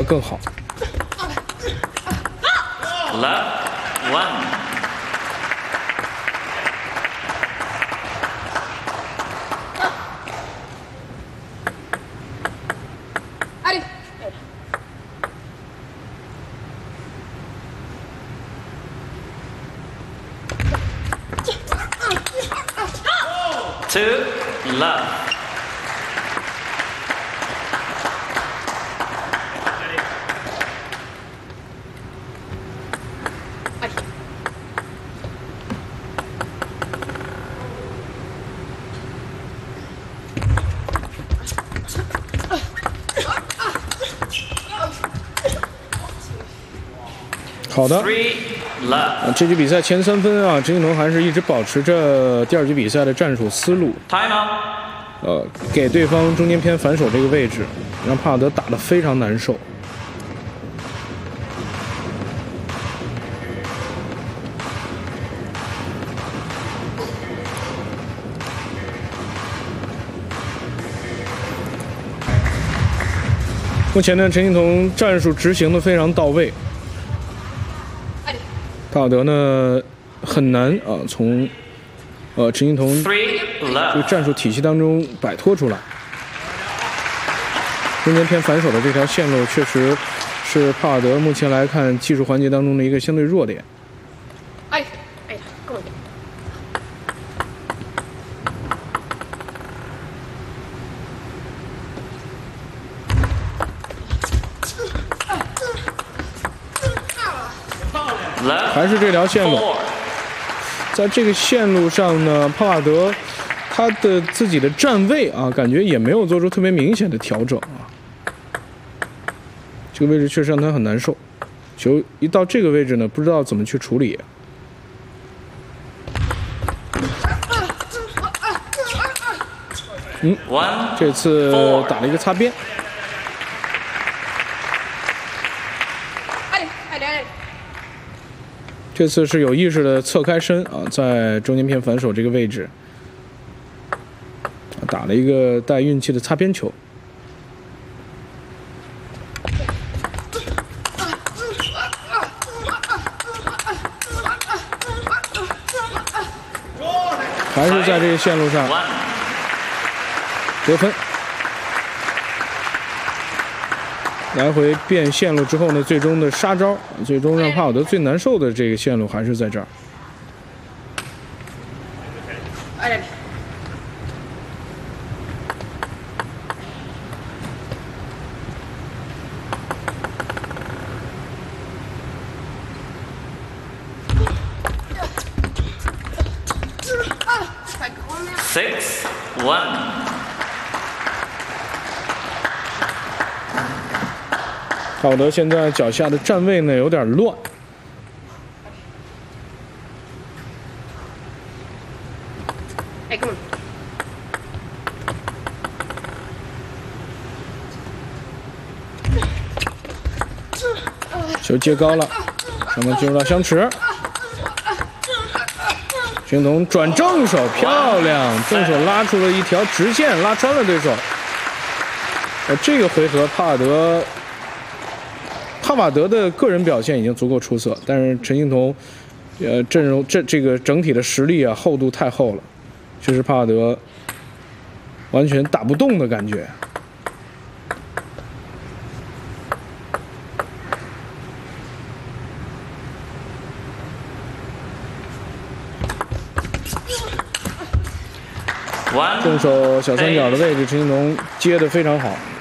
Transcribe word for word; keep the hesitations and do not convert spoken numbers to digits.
更好。 Left one. Two left. Three 好的。啊，这局比赛前三分啊，陈靖童还是一直保持着第二局比赛的战术思路。 Time out. 呃，给对方中间偏反手这个位置，让帕瓦德打得非常难受。目前呢，陈靖童战术执行的非常到位。帕瓦德呢很难啊从呃陈靖童这个战术体系当中摆脱出来。中间偏反手的这条线路确实是帕瓦德目前来看技术环节当中的一个相对弱点。 哎哎，够了。 还是这条线路，在这个线路上呢，帕瓦德他的自己的站位啊，感觉也没有做出特别明显的调整啊。这个位置确实让他很难受，球一到这个位置呢，不知道怎么去处理。嗯，这次打了一个擦边。这次是有意识的侧开身啊，在中间偏反手这个位置，打了一个带运气的擦边球。还是在这个线路上得分。来回变线路之后呢，最终的杀招，最终让帕瓦德最难受的这个线路还是在这儿。 Six one. 帕瓦德现在脚下的站位呢有点乱， 哎，哥们， 球接高了，上面进入到相持，陈靖童转正手，漂亮，正手拉出了一条直线，拉穿了对手。呃，这个回合帕瓦德。帕瓦德的个人表现已经足够出色，但是陈靖童，呃，阵容这这个整体的实力啊，厚度太厚了，确实帕瓦德完全打不动的感觉。正手小三角的位置，陈靖童接得非常好。